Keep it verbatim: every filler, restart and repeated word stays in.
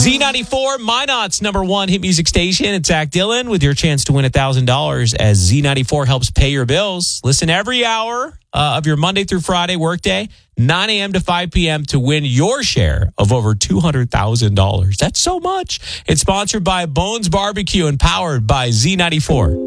Z ninety-four, Minot's number one hit music station. It's Zach Dillon with your chance to win one thousand dollars as Z ninety-four helps pay your bills. Listen every hour uh, of your Monday through Friday workday, nine a.m. to five p.m. to win your share of over two hundred thousand dollars. That's so much. It's sponsored by Bones Barbecue and powered by Z ninety-four.